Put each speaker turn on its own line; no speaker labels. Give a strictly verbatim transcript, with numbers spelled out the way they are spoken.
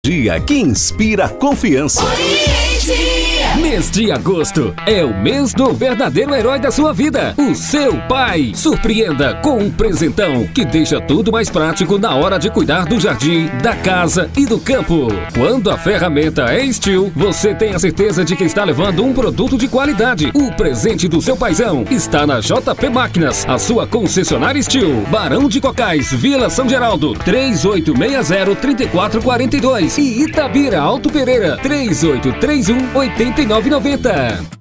Dia que inspira confiança.
Mês de agosto é o mês do verdadeiro herói da sua vida, o seu pai. Surpreenda com um presentão que deixa tudo mais prático na hora de cuidar do jardim, da casa e do campo. Quando a ferramenta é Steel, você tem a certeza de que está levando um produto de qualidade. O presente do seu paizão está na J P Máquinas, a sua concessionária Steel, Barão de Cocais, Vila São Geraldo, três oito seis zero, três quatro quatro dois e Itabira, Alto Pereira, três oito três um, oito nove nove zero.